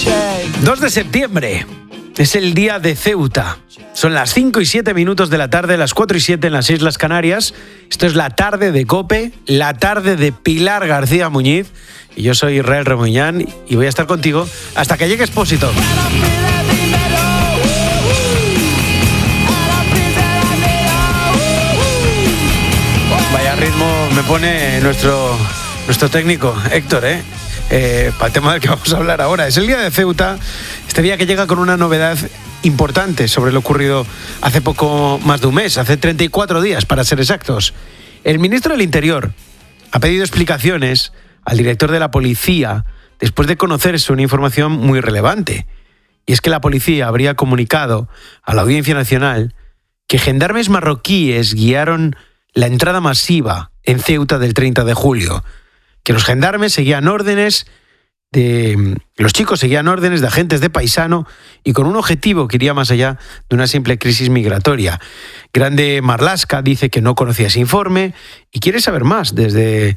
2 de septiembre es el día de Ceuta. Son las 5:07 de la tarde, las 4:07 en las Islas Canarias. Esto es la tarde de COPE, la tarde de Pilar García Muñiz. Y yo soy Israel Remuñán y voy a estar contigo hasta que llegue Expósito. Vaya ritmo me pone nuestro técnico, Héctor, para el tema del que vamos a hablar ahora. Es el día de Ceuta, este día que llega con una novedad importante sobre lo ocurrido hace poco más de un mes, hace 34 días para ser exactos. El ministro del Interior ha pedido explicaciones al director de la policía después de conocerse una información muy relevante. Y es que la policía habría comunicado a la Audiencia Nacional que gendarmes marroquíes guiaron la entrada masiva en Ceuta del 30 de julio. Que los gendarmes seguían órdenes los chicos seguían órdenes de agentes de paisano y con un objetivo que iría más allá de una simple crisis migratoria. Grande Marlaska dice que no conocía ese informe y quiere saber más desde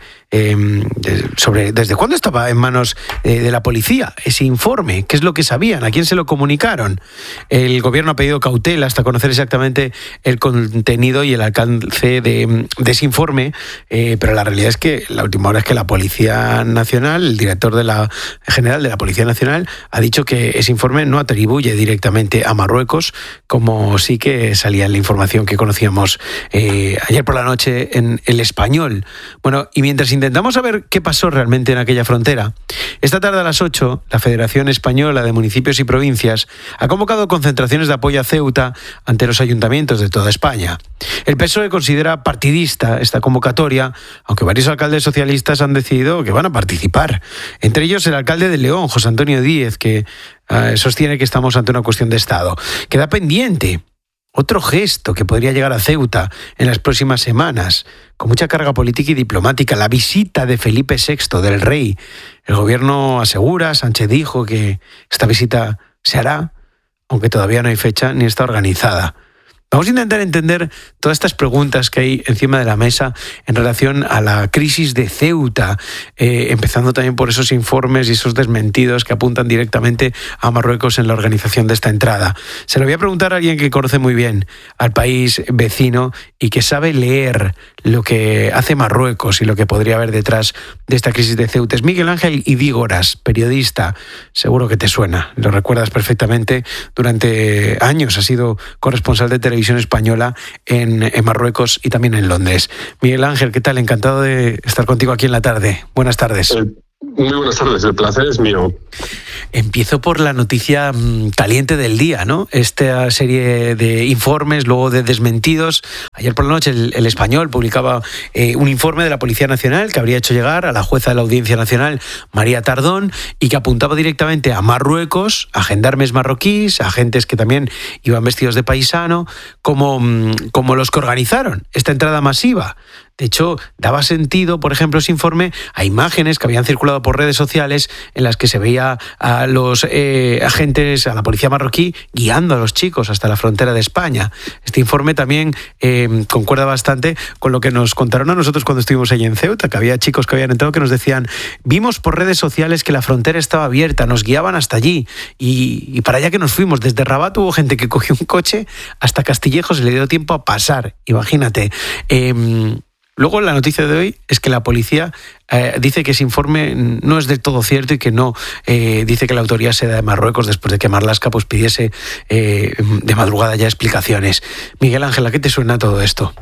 cuándo estaba en manos de la policía ese informe, qué es lo que sabían, a quién se lo comunicaron. El gobierno ha pedido cautela hasta conocer exactamente el contenido y el alcance de ese informe, pero la realidad es que la última hora es que la Policía Nacional, el director general de la Policía Nacional, ha dicho que ese informe no atribuye directamente a Marruecos, como sí que salía en la información que conocíamos ayer por la noche en El Español. Bueno, y mientras intentamos saber qué pasó realmente en aquella frontera, esta tarde a las 8, la Federación Española de Municipios y Provincias ha convocado concentraciones de apoyo a Ceuta ante los ayuntamientos de toda España. El PSOE considera partidista esta convocatoria, aunque varios alcaldes socialistas han decidido que van a participar. Entre ellos el alcalde de León, José Antonio Díez, que sostiene que estamos ante una cuestión de Estado. Queda pendiente otro gesto que podría llegar a Ceuta en las próximas semanas, con mucha carga política y diplomática, la visita de Felipe VI, del rey. El gobierno asegura, Sánchez dijo que esta visita se hará, aunque todavía no hay fecha ni está organizada. Vamos a intentar entender todas estas preguntas que hay encima de la mesa en relación a la crisis de Ceuta, empezando también por esos informes y esos desmentidos que apuntan directamente a Marruecos en la organización de esta entrada. Se lo voy a preguntar a alguien que conoce muy bien al país vecino y que sabe leer lo que hace Marruecos y lo que podría haber detrás de esta crisis de Ceuta. Es Miguel Ángel Idígoras, periodista. Seguro que te suena, lo recuerdas perfectamente. Durante años ha sido corresponsal de televisión española en Marruecos y también en Londres. Miguel Ángel, ¿qué tal? Encantado de estar contigo aquí en la tarde. Buenas tardes. Muy buenas tardes, el placer es mío. Empiezo por la noticia caliente del día, ¿no? Esta serie de informes, luego de desmentidos. Ayer por la noche el Español publicaba un informe de la Policía Nacional que habría hecho llegar a la jueza de la Audiencia Nacional, María Tardón, y que apuntaba directamente a Marruecos, a gendarmes marroquíes, a agentes que también iban vestidos de paisano, como los que organizaron esta entrada masiva. De hecho, daba sentido, por ejemplo, ese informe a imágenes que habían circulado por redes sociales en las que se veía a los agentes, a la policía marroquí, guiando a los chicos hasta la frontera de España. Este informe también concuerda bastante con lo que nos contaron a nosotros cuando estuvimos allí en Ceuta, que había chicos que habían entrado que nos decían: vimos por redes sociales que la frontera estaba abierta, nos guiaban hasta allí y para allá que nos fuimos. Desde Rabat hubo gente que cogió un coche hasta Castillejos y le dio tiempo a pasar, imagínate. Luego la noticia de hoy es que la policía dice que ese informe no es del todo cierto y que no dice que la autoría sea de Marruecos después de que Marlaska pidiese de madrugada ya explicaciones. Miguel Ángel, ¿a qué te suena todo esto?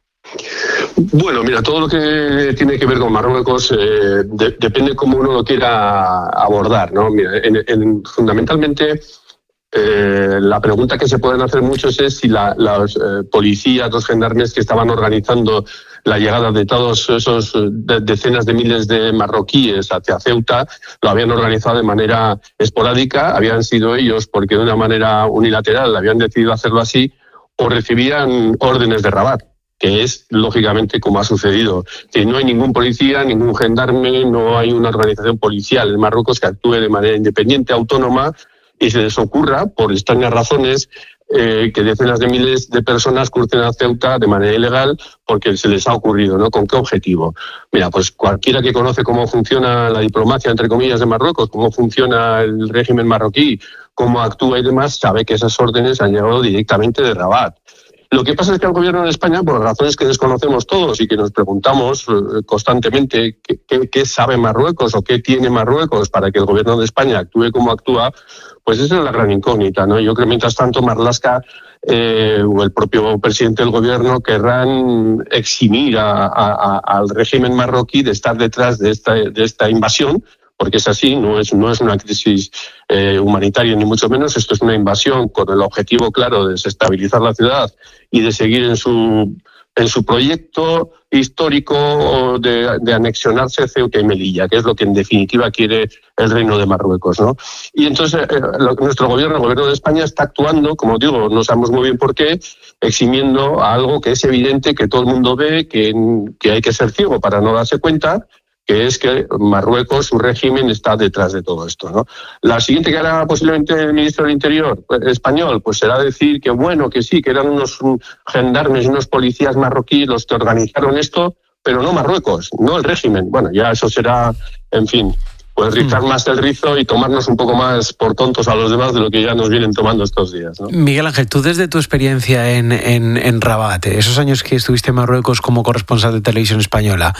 Bueno, mira, todo lo que tiene que ver con Marruecos depende cómo uno lo quiera abordar, ¿no? Mira, fundamentalmente la pregunta que se pueden hacer muchos es si los policías, los gendarmes que estaban organizando la llegada de todos esos decenas de miles de marroquíes hacia Ceuta lo habían organizado de manera esporádica, habían sido ellos porque de una manera unilateral habían decidido hacerlo así, o recibían órdenes de Rabat, que es lógicamente como ha sucedido. Que no hay ningún policía, ningún gendarme, no hay una organización policial en Marruecos que actúe de manera independiente, autónoma, y se les ocurra, por extrañas razones, que decenas de miles de personas crucen a Ceuta de manera ilegal porque se les ha ocurrido, ¿no? ¿Con qué objetivo? Mira, pues cualquiera que conoce cómo funciona la diplomacia, entre comillas, de Marruecos, cómo funciona el régimen marroquí, cómo actúa y demás, sabe que esas órdenes han llegado directamente de Rabat. Lo que pasa es que el gobierno de España, por razones que desconocemos todos y que nos preguntamos constantemente qué sabe Marruecos o qué tiene Marruecos para que el gobierno de España actúe como actúa, pues esa es la gran incógnita, ¿no? Yo creo que mientras tanto Marlaska o el propio presidente del gobierno querrán eximir al régimen marroquí de estar detrás de esta invasión, porque es así, no es una crisis humanitaria ni mucho menos, esto es una invasión con el objetivo claro de desestabilizar la ciudad y de seguir en su proyecto histórico de anexionarse Ceuta y Melilla, que es lo que en definitiva quiere el Reino de Marruecos, ¿no? Y entonces nuestro gobierno, el gobierno de España, está actuando, como digo, no sabemos muy bien por qué, eximiendo a algo que es evidente, que todo el mundo ve, que hay que ser ciego para no darse cuenta, que es que Marruecos, su régimen, está detrás de todo esto, ¿no? La siguiente que hará posiblemente el ministro del Interior español, pues será decir que bueno, que sí, que eran unos gendarmes y unos policías marroquíes los que organizaron esto, pero no Marruecos, no el régimen. Bueno, ya eso será, en fin, pues rizar más el rizo y tomarnos un poco más por tontos a los demás de lo que ya nos vienen tomando estos días, ¿no? Miguel Ángel, tú desde tu experiencia en Rabat, esos años que estuviste en Marruecos como corresponsal de Televisión Española,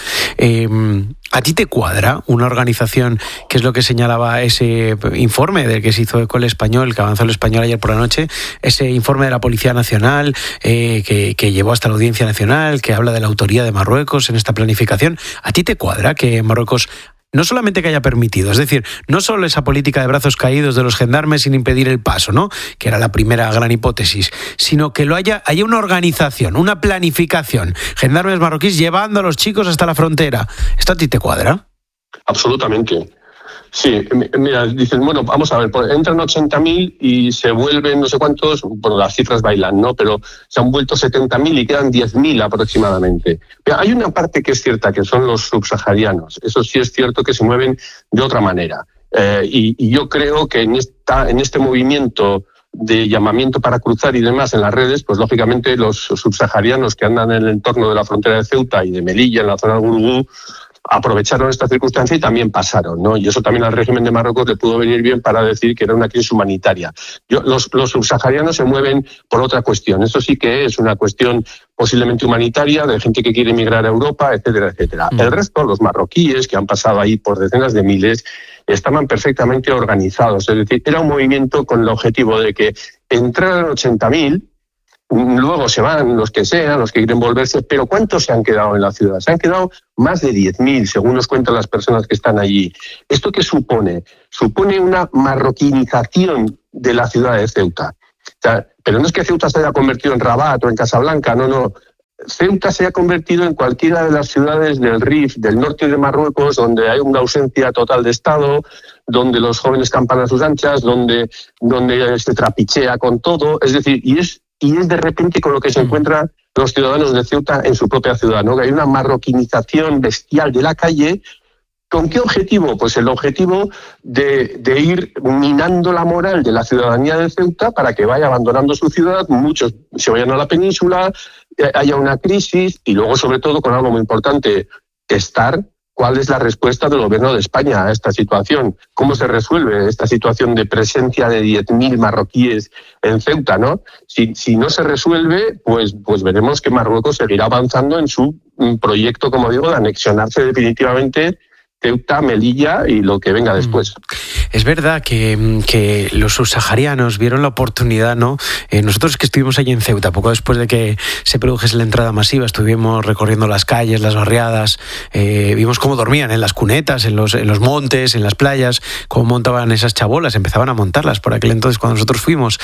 ¿a ti te cuadra una organización, que es lo que señalaba ese informe del que se hizo eco el Español, que avanzó el Español ayer por la noche, ese informe de la Policía Nacional que llevó hasta la Audiencia Nacional, que habla de la autoría de Marruecos en esta planificación? ¿A ti te cuadra que Marruecos no solamente que haya permitido, es decir, no solo esa política de brazos caídos de los gendarmes sin impedir el paso, ¿no?, que era la primera gran hipótesis, sino que haya una organización, una planificación, gendarmes marroquíes llevando a los chicos hasta la frontera? ¿Esto a ti te cuadra? Absolutamente. Sí, mira, dicen, bueno, vamos a ver, entran 80.000 y se vuelven no sé cuántos, bueno, las cifras bailan, ¿no? Pero se han vuelto 70.000 y quedan 10.000 aproximadamente. Pero hay una parte que es cierta, que son los subsaharianos. Eso sí es cierto que se mueven de otra manera. Y yo creo que en este movimiento de llamamiento para cruzar y demás en las redes, pues lógicamente los subsaharianos que andan en el entorno de la frontera de Ceuta y de Melilla, en la zona de Gurugú, aprovecharon esta circunstancia y también pasaron, ¿no? Y eso también al régimen de Marruecos le pudo venir bien para decir que era una crisis humanitaria. Los subsaharianos se mueven por otra cuestión. Eso sí que es una cuestión posiblemente humanitaria, de gente que quiere emigrar a Europa, etcétera, etcétera. El resto, los marroquíes, que han pasado ahí por decenas de miles, estaban perfectamente organizados. Es decir, era un movimiento con el objetivo de que entraran 80.000, luego se van los que sean, los que quieren volverse, pero ¿cuántos se han quedado en la ciudad? Se han quedado más de 10.000, según nos cuentan las personas que están allí. ¿Esto qué supone? Supone una marroquinización de la ciudad de Ceuta. O sea, pero no es que Ceuta se haya convertido en Rabat o en Casablanca, no. Ceuta se ha convertido en cualquiera de las ciudades del Rif, del norte de Marruecos, donde hay una ausencia total de Estado, donde los jóvenes campan a sus anchas, donde se trapichea con todo. Es decir, y es de repente con lo que se encuentran los ciudadanos de Ceuta en su propia ciudad, ¿no? Que hay una marroquinización bestial de la calle. ¿Con qué objetivo? Pues el objetivo de ir minando la moral de la ciudadanía de Ceuta para que vaya abandonando su ciudad, muchos se vayan a la península, haya una crisis y luego, sobre todo, con algo muy importante, testar cuál es la respuesta del gobierno de España a esta situación. ¿Cómo se resuelve esta situación de presencia de 10.000 marroquíes en Ceuta, ¿no? Si no se resuelve, pues veremos que Marruecos seguirá avanzando en su proyecto, como digo, de anexionarse definitivamente Ceuta, Melilla y lo que venga después. Es verdad que los subsaharianos vieron la oportunidad, ¿no? Nosotros que estuvimos allí en Ceuta, poco después de que se produjese la entrada masiva, estuvimos recorriendo las calles, las barriadas, vimos cómo dormían en las cunetas, en los montes, en las playas, cómo montaban esas chabolas, empezaban a montarlas por aquel entonces cuando nosotros fuimos.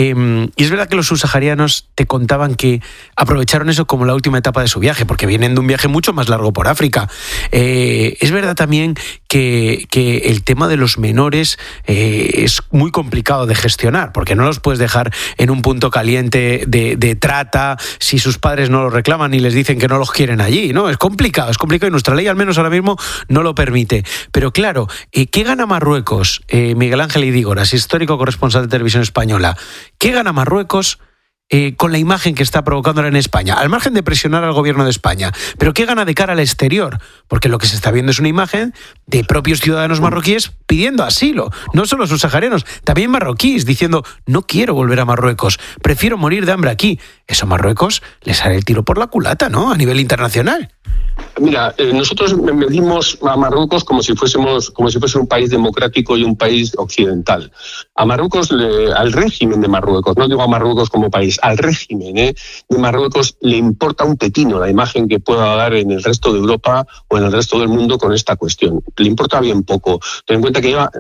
Y es verdad que los subsaharianos te contaban que aprovecharon eso como la última etapa de su viaje, porque vienen de un viaje mucho más largo por África. Es verdad también también que el tema de los menores es muy complicado de gestionar, porque no los puedes dejar en un punto caliente de trata si sus padres no los reclaman y les dicen que no los quieren allí, ¿no? Es complicado y nuestra ley al menos ahora mismo no lo permite. Pero claro, ¿qué gana Marruecos? Miguel Ángel Idígoras, histórico corresponsal de Televisión Española. ¿Qué gana Marruecos con la imagen que está provocando en España, al margen de presionar al gobierno de España? Pero ¿qué gana de cara al exterior? Porque lo que se está viendo es una imagen de propios ciudadanos marroquíes pidiendo asilo, no solo subsaharianos, también marroquíes, diciendo: no quiero volver a Marruecos, prefiero morir de hambre aquí. Eso a Marruecos le sale el tiro por la culata, ¿no?, a nivel internacional. Mira, nosotros medimos a Marruecos como si fuese un país democrático y un país occidental. A Marruecos, al régimen de Marruecos, no digo a Marruecos como país, al régimen de Marruecos le importa un pepino la imagen que pueda dar en el resto de Europa o en el resto del mundo con esta cuestión. Le importa bien poco. Ten en cuenta que lleva,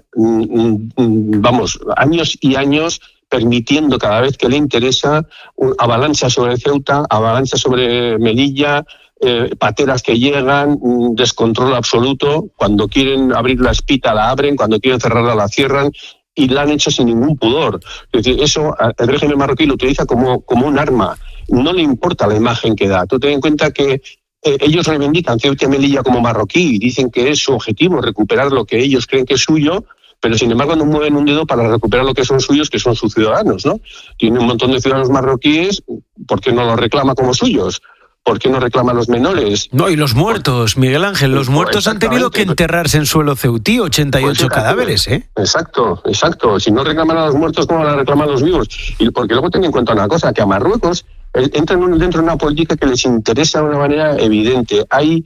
años y años permitiendo cada vez que le interesa avalanchas sobre Ceuta, avalanchas sobre Melilla, pateras que llegan, descontrol absoluto. Cuando quieren abrir la espita la abren, cuando quieren cerrarla la cierran, y la han hecho sin ningún pudor. Es decir, eso el régimen marroquí lo utiliza como un arma. No le importa la imagen que da. Tú ten en cuenta que ellos reivindican Ceuta y Melilla como marroquí y dicen que es su objetivo recuperar lo que ellos creen que es suyo, pero sin embargo no mueven un dedo para recuperar lo que son suyos, que son sus ciudadanos, ¿no? Tiene un montón de ciudadanos marroquíes, ¿por qué no los reclama como suyos? ¿Por qué no reclama a los menores? No, y los muertos, Miguel Ángel, los muertos han tenido que enterrarse en suelo ceutí, 88 cadáveres, ¿eh? Exacto. Si no reclaman a los muertos, ¿cómo van a reclamar a los vivos? Y porque luego ten en cuenta una cosa, que a Marruecos entran dentro de una política que les interesa de una manera evidente. Hay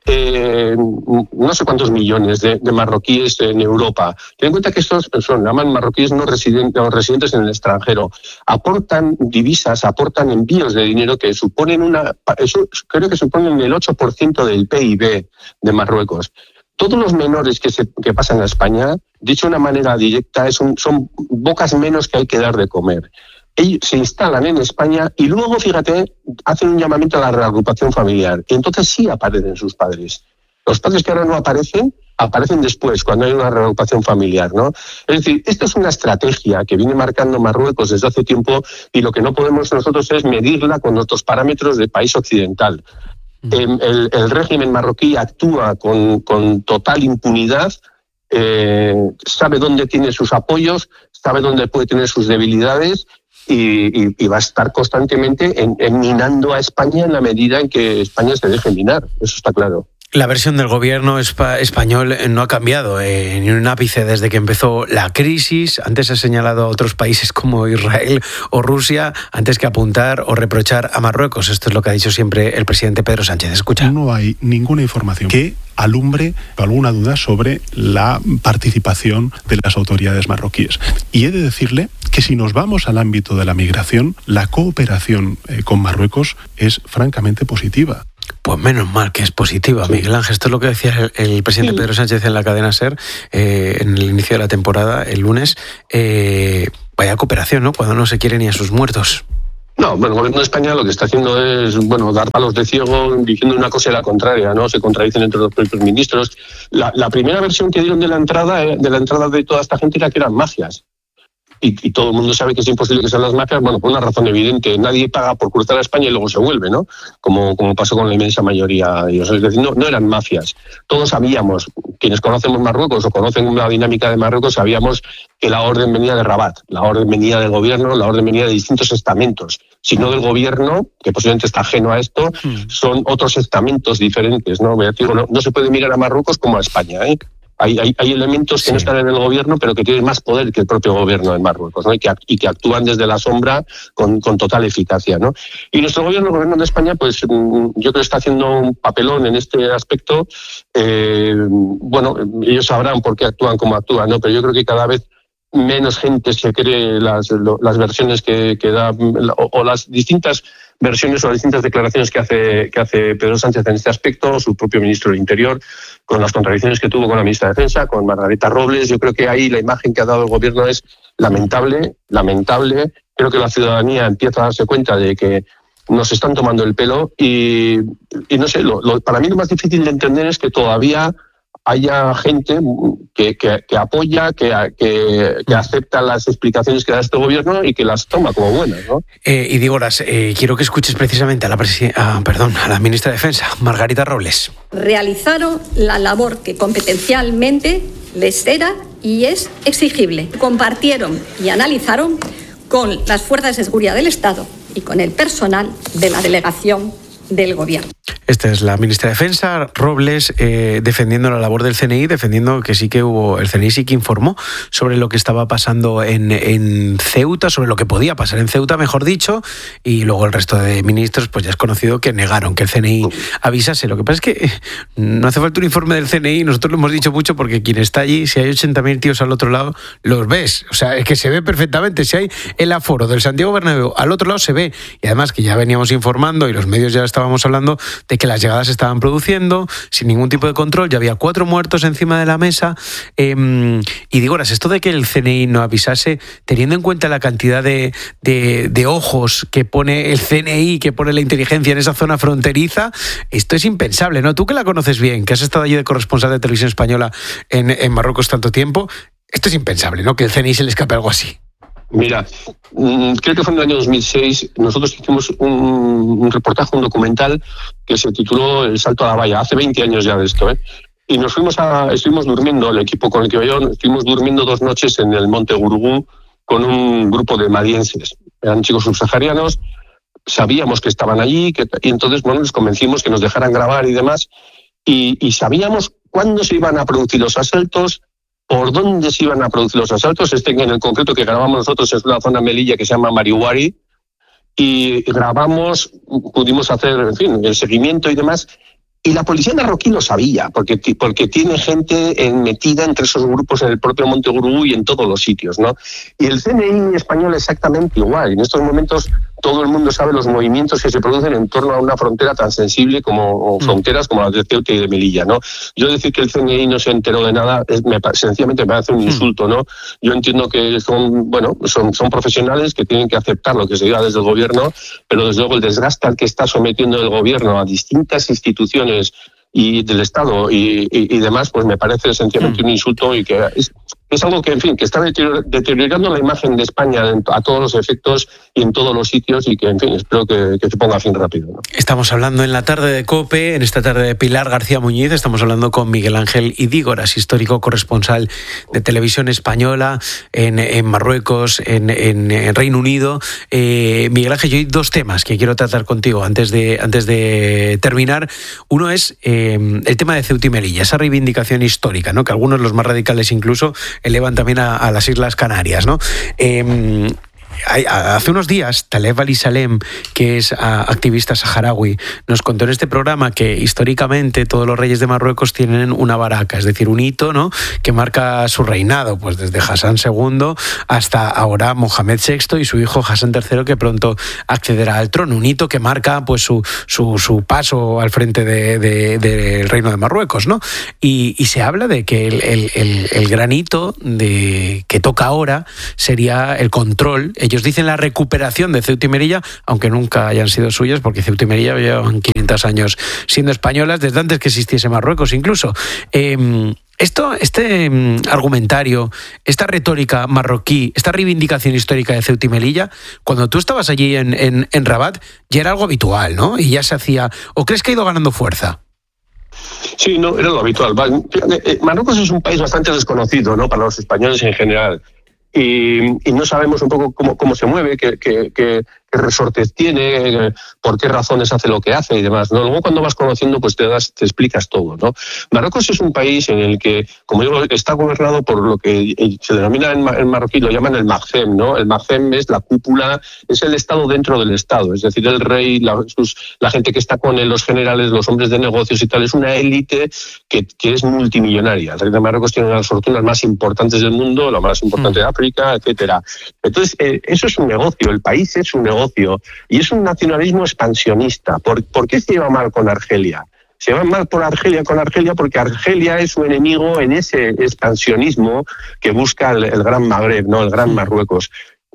no sé cuántos millones de marroquíes en Europa. Ten en cuenta que estos llaman marroquíes no residentes en el extranjero. Aportan divisas, aportan envíos de dinero que suponen creo que suponen el 8% del PIB de Marruecos. Todos los menores que pasan a España, dicho de una manera directa, son bocas menos que hay que dar de comer. Ellos se instalan en España y luego, fíjate, hacen un llamamiento a la reagrupación familiar. Y entonces sí aparecen sus padres. Los padres que ahora no aparecen después, cuando hay una reagrupación familiar, ¿no? Es decir, esto es una estrategia que viene marcando Marruecos desde hace tiempo, y lo que no podemos nosotros es medirla con nuestros parámetros de país occidental. El régimen marroquí actúa con total impunidad, sabe dónde tiene sus apoyos, sabe dónde puede tener sus debilidades, y va a estar constantemente minando a España en la medida en que España se deje minar. Eso está claro. La versión del gobierno español no ha cambiado ni un ápice desde que empezó la crisis. Antes ha señalado a otros países como Israel o Rusia antes que apuntar o reprochar a Marruecos. Esto es lo que ha dicho siempre el presidente Pedro Sánchez. Escucha. No hay ninguna información que alumbre alguna duda sobre la participación de las autoridades marroquíes. Y he de decirle que si nos vamos al ámbito de la migración, la cooperación con Marruecos es francamente positiva. Pues menos mal que es positiva, Miguel Ángel. Esto es lo que decía el presidente Pedro Sánchez en la cadena SER en el inicio de la temporada, el lunes. Vaya cooperación, ¿no?, cuando no se quiere ni a sus muertos. No, bueno, el gobierno de España lo que está haciendo es, dar palos de ciego diciendo una cosa y la contraria, ¿no? Se contradicen entre los propios ministros. La primera versión que dieron de la entrada de toda esta gente era que eran mafias. Y todo el mundo sabe que es imposible que sean las mafias, por una razón evidente. Nadie paga por cruzar a España y luego se vuelve, ¿no? Como pasó con la inmensa mayoría de ellos. Es decir, no eran mafias. Todos sabíamos, quienes conocemos Marruecos o conocen la dinámica de Marruecos, sabíamos que la orden venía de Rabat, la orden venía del gobierno, la orden venía de distintos estamentos. Si no del gobierno, que posiblemente está ajeno a esto, son otros estamentos diferentes, ¿no? No se puede mirar a Marruecos como a España, ¿eh? Hay elementos que no están en el gobierno, pero que tienen más poder que el propio gobierno de Marruecos, ¿no? y que actúan desde la sombra con total eficacia, ¿no? Y nuestro gobierno, el gobierno de España, pues yo creo que está haciendo un papelón en este aspecto. Ellos sabrán por qué actúan como actúan, ¿no? Pero yo creo que cada vez menos gente se cree las versiones que da, o las distintas versiones o las distintas declaraciones que hace Pedro Sánchez en este aspecto, su propio ministro del Interior, con las contradicciones que tuvo con la ministra de Defensa, con Margarita Robles. Yo creo que ahí la imagen que ha dado el gobierno es lamentable. Creo que la ciudadanía empieza a darse cuenta de que nos están tomando el pelo y no sé, para mí lo más difícil de entender es que todavía haya gente que apoya, que acepta las explicaciones que da este gobierno y que las toma como buenas, ¿no? Y digo, quiero que escuches precisamente a la ministra de Defensa, Margarita Robles. Realizaron la labor que competencialmente les era y es exigible. Compartieron y analizaron con las fuerzas de seguridad del Estado y con el personal de la delegación del Gobierno. Esta es la ministra de Defensa, Robles, defendiendo la labor del CNI, defendiendo que sí que el CNI sí que informó sobre lo que estaba pasando en Ceuta, sobre lo que podía pasar en Ceuta, mejor dicho, y luego el resto de ministros, pues ya es conocido que negaron que el CNI avisase. Lo que pasa es que no hace falta un informe del CNI, nosotros lo hemos dicho mucho porque quien está allí, si hay 80.000 tíos al otro lado, los ves, o sea, es que se ve perfectamente, si hay el aforo del Santiago Bernabéu al otro lado se ve, y además que ya veníamos informando y los medios ya estábamos hablando de que las llegadas se estaban produciendo sin ningún tipo de control, ya había 4 muertos encima de la mesa, y digo, esto de que el CNI no avisase, teniendo en cuenta la cantidad de ojos que pone el CNI, que pone la inteligencia en esa zona fronteriza, esto es impensable, ¿no? Tú que la conoces bien, que has estado allí de corresponsal de Televisión Española en Marruecos tanto tiempo, esto es impensable, ¿no? Que el CNI se le escape algo así. Mira, creo que fue en el año 2006, nosotros hicimos un reportaje, un documental que se tituló El salto a la valla, hace 20 años ya de esto, y estuvimos durmiendo, el equipo con el que iba yo, estuvimos durmiendo 2 noches en el Monte Gurugú con un grupo de madienses, eran chicos subsaharianos, sabíamos que estaban allí, y entonces, bueno, les convencimos que nos dejaran grabar y demás, y sabíamos cuándo se iban a producir los asaltos, por dónde se iban a producir los asaltos. En el concreto que grabamos nosotros es una zona Melilla que se llama Marihuari, y grabamos, pudimos hacer, en fin, el seguimiento y demás, y la policía marroquí lo sabía, porque tiene gente metida entre esos grupos en el propio Monte Gurugú y en todos los sitios, ¿no? Y el CNI español exactamente igual. En estos momentos todo el mundo sabe los movimientos que se producen en torno a una frontera tan sensible como fronteras como las de Ceuta y de Melilla, ¿no? Yo decir que el CNI no se enteró de nada, sencillamente me parece un insulto, ¿no? Yo entiendo que son profesionales que tienen que aceptar lo que se diga desde el gobierno, pero desde luego el desgaste al que está sometiendo el gobierno a distintas instituciones y del Estado y demás, pues me parece sencillamente un insulto, y que es algo que, en fin, que está deteriorando la imagen de España a todos los efectos y en todos los sitios, y que, en fin, espero que se ponga fin rápido, ¿no? Estamos hablando en la tarde de COPE, en esta tarde de Pilar García Muñiz, estamos hablando con Miguel Ángel Idígoras, histórico corresponsal de Televisión Española en Marruecos, en Reino Unido. Miguel Ángel, yo hay 2 temas que quiero tratar contigo antes de terminar. Uno es el tema de Ceuta y Melilla, esa reivindicación histórica, ¿no? Que algunos, los más radicales incluso, elevan también a las Islas Canarias, ¿no? Hace unos días, Taleb Ali Salem, que es activista saharaui, nos contó en este programa que históricamente todos los reyes de Marruecos tienen una baraca, es decir, un hito, ¿no?, que marca su reinado, pues desde Hassan II hasta ahora Mohamed VI y su hijo Hassan III, que pronto accederá al trono. Un hito que marca, pues, su paso al frente del reino de Marruecos, ¿no? Y se habla de que el gran hito que toca ahora sería el control. Ellos dicen la recuperación de Ceuta y Melilla, aunque nunca hayan sido suyas, porque Ceuta y Melilla llevan 500 años siendo españolas, desde antes que existiese Marruecos incluso. Este argumentario, esta retórica marroquí, esta reivindicación histórica de Ceuta y Melilla, cuando tú estabas allí en Rabat, ya era algo habitual, ¿no? Y ya se hacía. ¿O crees que ha ido ganando fuerza? Sí, no, era lo habitual. Marruecos es un país bastante desconocido, ¿no?, para los españoles en general. Y no sabemos un poco cómo se mueve, qué resortes tiene, por qué razones hace lo que hace y demás, ¿no? Luego, cuando vas conociendo, pues te explicas todo, ¿no? Marruecos es un país en el que, como digo, está gobernado por lo que se denomina en marroquí, lo llaman el Maghreb, ¿no? El Maghreb es la cúpula, es el Estado dentro del Estado, es decir, el rey, la gente que está con él, los generales, los hombres de negocios y tal, es una élite que es multimillonaria. El rey de Marruecos tiene una de las fortunas más importantes del mundo, la más importante de África, etcétera. Entonces, eso es un negocio, el país es un negocio. Y es un nacionalismo expansionista. ¿Por qué se lleva mal con Argelia? Se lleva mal con Argelia porque Argelia es su enemigo en ese expansionismo que busca el Gran Magreb, ¿no?, el Gran Marruecos.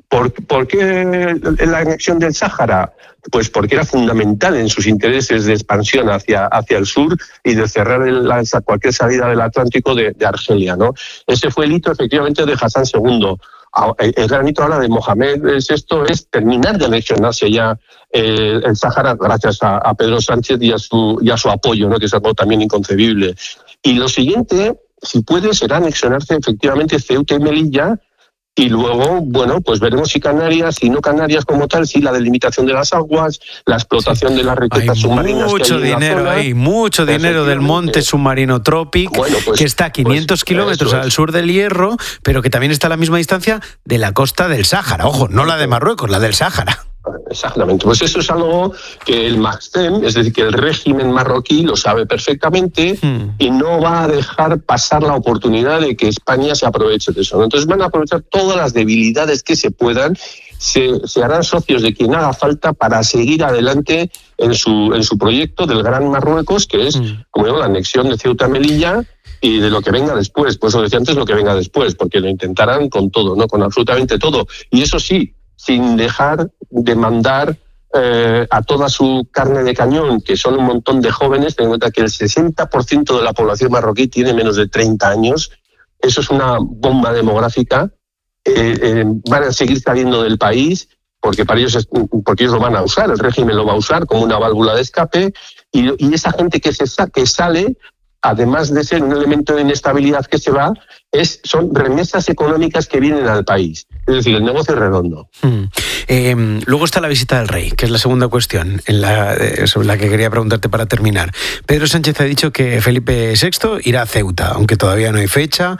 ¿Por qué la anexión del Sáhara? Pues porque era fundamental en sus intereses de expansión hacia el sur y de cerrar cualquier salida del Atlántico de Argelia, ¿no? Ese fue el hito, efectivamente, de Hassan II. El gran hito ahora de Mohamed VI es terminar de anexionarse ya el Sáhara, gracias a Pedro Sánchez y a su apoyo, ¿no? Que es algo también inconcebible. Y lo siguiente, si puede, será anexionarse efectivamente Ceuta y Melilla. Y luego, bueno, pues veremos si Canarias, si no Canarias como tal, si la delimitación de las aguas, la explotación de las riquezas submarinas. Mucho que hay dinero en la zona. ahí, mucho dinero del monte submarino Tropic, bueno, pues, que está a 500 kilómetros al sur del Hierro, pero que también está a la misma distancia de la costa del Sáhara. Ojo, no la de Marruecos, la del Sáhara. Exactamente, pues eso es algo que el Maxtem, es decir, que el régimen marroquí lo sabe perfectamente y no va a dejar pasar la oportunidad de que España se aproveche de eso, ¿no? Entonces van a aprovechar todas las debilidades que se puedan, se harán socios de quien haga falta para seguir adelante en su proyecto del Gran Marruecos, que es, como digo, la anexión de Ceuta y Melilla y de lo que venga después. Pues eso decía antes, lo que venga después, porque lo intentarán con todo, ¿no? Con absolutamente todo. Y eso sí, sin dejar de mandar a toda su carne de cañón, que son un montón de jóvenes. Ten en cuenta que el 60% de la población marroquí tiene menos de 30 años. Eso es una bomba demográfica. Van a seguir saliendo del país porque ellos lo van a usar, el régimen lo va a usar como una válvula de escape, y esa gente que sale, además de ser un elemento de inestabilidad que se va, son remesas económicas que vienen al país. Es decir, el negocio es redondo. Luego está la visita del rey, que es la segunda cuestión sobre la que quería preguntarte para terminar. Pedro Sánchez ha dicho que Felipe VI irá a Ceuta, aunque todavía no hay fecha.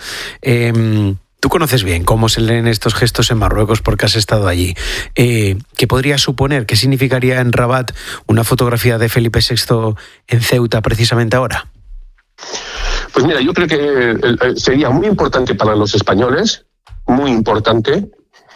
Tú conoces bien cómo se leen estos gestos en Marruecos porque has estado allí. ¿Qué podría suponer? ¿Qué significaría en Rabat una fotografía de Felipe VI en Ceuta precisamente ahora? Pues mira, yo creo que sería muy importante para los españoles, muy importante,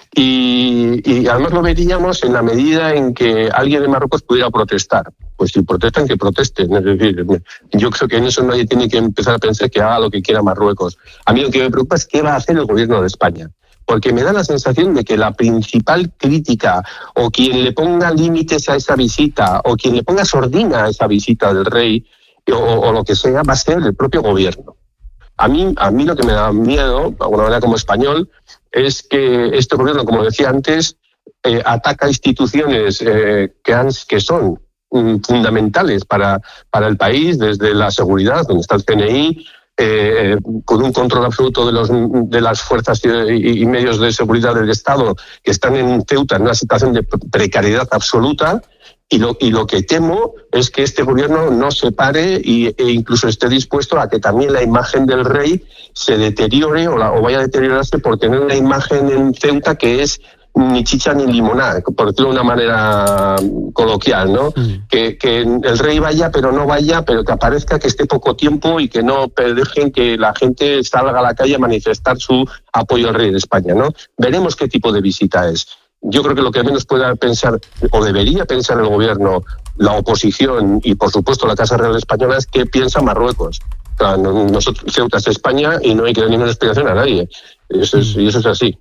y además lo veríamos en la medida en que alguien de Marruecos pudiera protestar. Pues si protestan, que protesten. Es decir, yo creo que en eso nadie tiene que empezar a pensar que haga lo que quiera Marruecos. A mí lo que me preocupa es qué va a hacer el gobierno de España. Porque me da la sensación de que la principal crítica, o quien le ponga límites a esa visita, o quien le ponga sordina a esa visita del rey, o lo que sea, va a ser el propio gobierno. A mí lo que me da miedo, de alguna manera como español, es que este gobierno, como decía antes, ataca instituciones que son fundamentales para el país, desde la seguridad, donde está el CNI, con un control absoluto de las fuerzas y medios de seguridad del Estado, que están en Ceuta en una situación de precariedad absoluta. Y lo que temo es que este gobierno no se pare e incluso esté dispuesto a que también la imagen del rey se deteriore o vaya a deteriorarse por tener una imagen en Ceuta que es ni chicha ni limonada, por decirlo de una manera coloquial, ¿no? Que el rey vaya, pero no vaya, pero que aparezca, que esté poco tiempo y que no dejen que la gente salga a la calle a manifestar su apoyo al rey de España, ¿no? Veremos qué tipo de visita es. Yo creo que lo que menos pueda pensar, o debería pensar el gobierno, la oposición y, por supuesto, la Casa Real Española, es qué piensa Marruecos. O sea, nosotros, Ceuta es España y no hay que dar ninguna explicación a nadie. Y eso es así.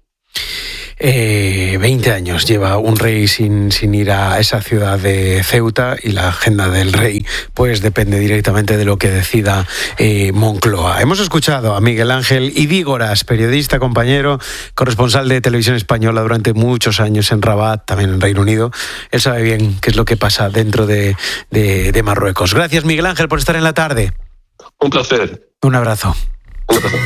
20 años lleva un rey sin ir a esa ciudad de Ceuta, y la agenda del rey pues depende directamente de lo que decida Moncloa. Hemos escuchado a Miguel Ángel Idígoras, periodista, compañero, corresponsal de Televisión Española durante muchos años en Rabat, también en Reino Unido. Él sabe bien qué es lo que pasa dentro de Marruecos. Gracias, Miguel Ángel, por estar en la tarde. Un placer. Un abrazo.